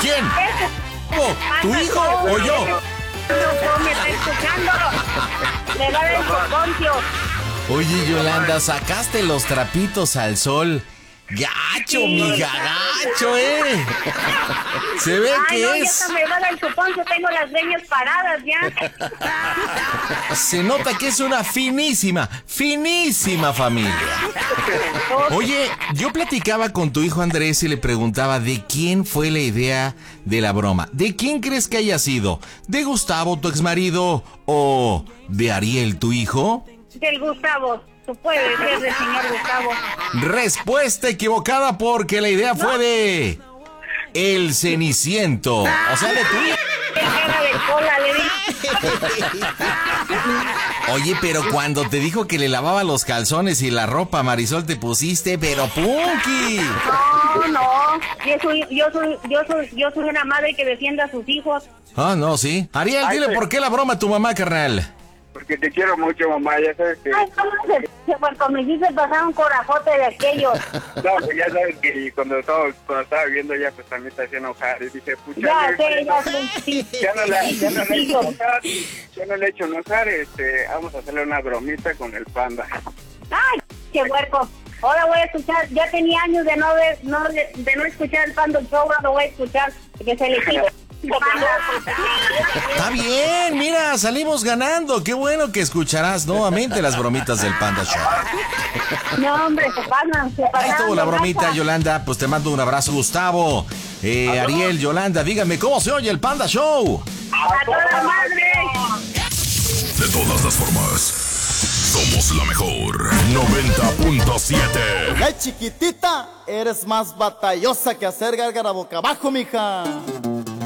¿Quién? ¿Cómo? ¿Tu hijo o yo? No, me está escuchando. Le va a dar el coconcio. Oye, Yolanda, sacaste los trapitos al sol. Gacho, Sí. mija, gacho, Se ve que no, es. ya me va a dar el coconcio, tengo las greñas paradas ya. Se nota que es una finísima familia. Oye, yo platicaba con tu hijo Andrés y le preguntaba de quién fue la idea de la broma. ¿De quién crees que haya sido? ¿De Gustavo, tu exmarido, o de Ariel, tu hijo? Del Gustavo. Tú puedes ser del señor Gustavo. Respuesta equivocada porque la idea fue de el Ceniciento. O sea, de tu hijo. Cara de cola, le di. Oye, pero cuando te dijo que le lavaba los calzones y la ropa, Marisol, te pusiste, pero punky. No. Yo soy una madre que defiende a sus hijos. Ah, no, sí. Ariel, dile por qué la broma a tu mamá, carnal. Porque te quiero mucho, mamá, ya sabes que... Ay, ¿cómo se pues con mis hijos pasar un corajote de aquellos? No, pues ya sabes que cuando estaba viendo ya, pues también te hacía enojar. Y dije, pucha... Ya sé. Ya no le he hecho enojar, vamos a hacerle una bromita con el panda. Ay, qué huerco. Ahora voy a escuchar, ya tenía años de no escuchar el Panda Show, ahora lo voy a escuchar, que se le quite. Está bien, mira, salimos ganando. Qué bueno que escucharás nuevamente las bromitas del Panda Show. No, hombre, se pasan. Ahí estuvo la bromita, Yolanda. Pues te mando un abrazo, Gustavo. Ariel, Yolanda, díganme, ¿cómo se oye el Panda Show? ¡A toda madre! De todas las formas, somos la mejor. 90.7. Ay, chiquitita, eres más batallosa que hacer gárgara boca abajo, mija.